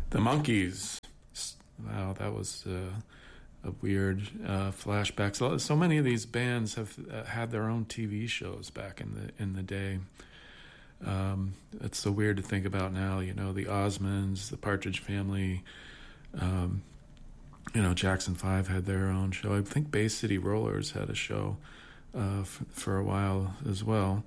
The Monkees. Wow, that was a weird flashback. So many of these bands have had their own TV shows back in the day. It's so weird to think about now. You know, the Osmonds, the Partridge Family. You know, Jackson 5 had their own show. I think Bay City Rollers had a show for a while as well.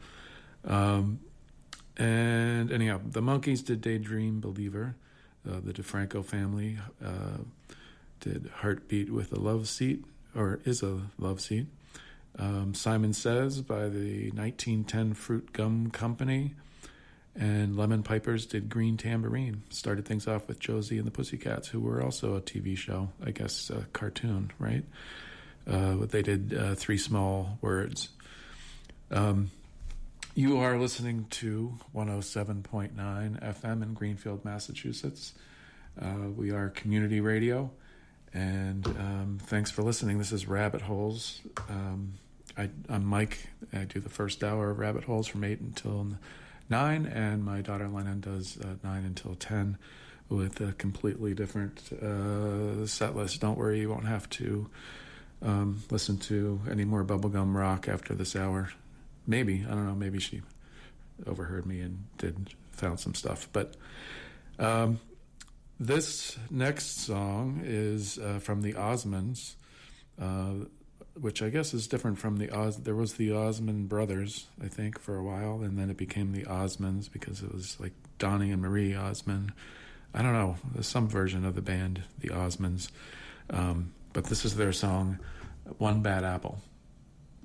And anyhow, the Monkees did Daydream Believer. The DeFranco family did Heartbeat with a Love Seat, or Is a Love Seat. Simon Says by the 1910 Fruit Gum Company. And Lemon Pipers did Green Tambourine. Started things off with Josie and the Pussycats, who were also a TV show, I guess a cartoon, right? But they did Three Small Words. You are listening to 107.9 FM in Greenfield, Massachusetts. We are community radio, and thanks for listening. This is Rabbit Holes. I'm Mike. I do the first hour of Rabbit Holes from 8 until 9, and my daughter Lennon does 9 until 10 with a completely different set list. Don't worry, you won't have to listen to any more bubblegum rock after this hour. Maybe, I don't know, maybe she overheard me and found some stuff. But this next song is from the Osmonds, which I guess is different from there was the Osmond brothers, I think, for a while, and then it became the Osmonds because it was like Donnie and Marie Osmond. I don't know, there's some version of the band, the Osmonds. But this is their song, One Bad Apple.